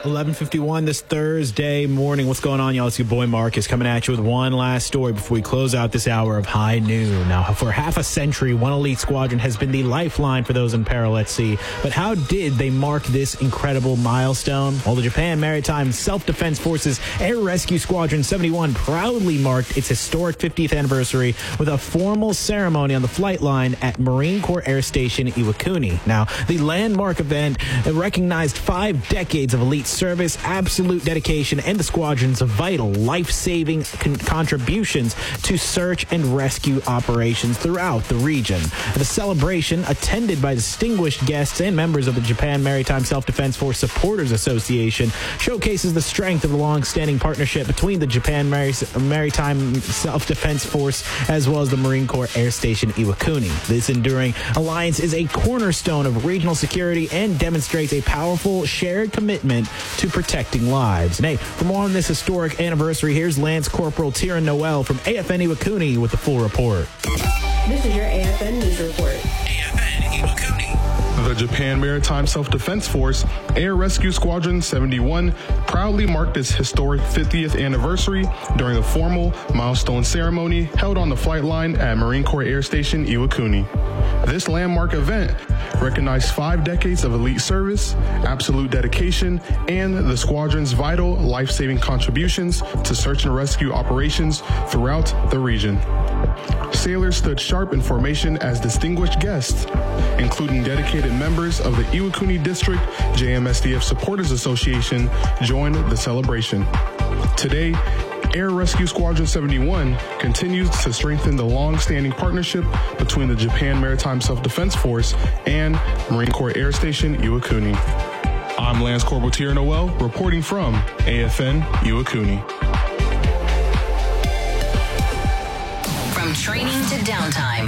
11:51 this Thursday morning. What's going on, y'all? It's your boy Marcus coming at you with one last story before we close out this hour of High Noon. Now, for half a century, one elite squadron has been the lifeline for those in peril at sea. But how did they mark this incredible milestone? Well, the Japan Maritime Self-Defense Forces Air Rescue Squadron 71 proudly marked its historic 50th anniversary with a formal ceremony on the flight line at Marine Corps Air Station Iwakuni. Now, the landmark event recognized 5 decades of elite service, absolute dedication, and the squadron's vital life-saving contributions to search and rescue operations throughout the region. The celebration, attended by distinguished guests and members of the Japan Maritime Self-Defense Force Supporters Association, showcases the strength of the long-standing partnership between the Japan Maritime Self-Defense Force as well as the Marine Corps Air Station Iwakuni. This enduring alliance is a cornerstone of regional security and demonstrates a powerful shared commitment to protecting lives. And hey, for more on this historic anniversary, here's Lance Corporal Tira Noel from AFN Iwakuni with the full report. This is your AFN News Report. AFN Iwakuni. The Japan Maritime Self-Defense Force Air Rescue Squadron 71 proudly marked its historic 50th anniversary during a formal milestone ceremony held on the flight line at Marine Corps Air Station Iwakuni. This landmark event recognized 5 decades of elite service, absolute dedication, and the squadron's vital life-saving contributions to search and rescue operations throughout the region. Sailors stood sharp in formation as distinguished guests, including dedicated members of the Iwakuni District JMSDF Supporters Association joined the celebration. Today, Air Rescue Squadron 71 continues to strengthen the long-standing partnership between the Japan Maritime Self-Defense Force and Marine Corps Air Station Iwakuni. I'm Lance Corporal Tira Noel, reporting from AFN Iwakuni. From training to downtime,